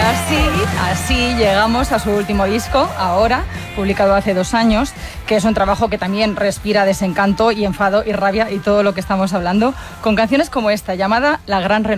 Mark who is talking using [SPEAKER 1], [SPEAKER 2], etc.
[SPEAKER 1] así llegamos a su último disco, Ahora, publicado hace 2 años, que es un trabajo que también respira desencanto y enfado y rabia y todo lo que estamos hablando, con canciones como esta, llamada La Gran Renovación.